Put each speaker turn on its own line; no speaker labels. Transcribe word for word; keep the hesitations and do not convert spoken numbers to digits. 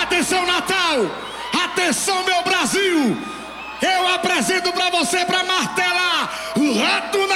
Atenção, Natal! Atenção, meu Brasil! Eu apresento pra você, pra martelar, o Rato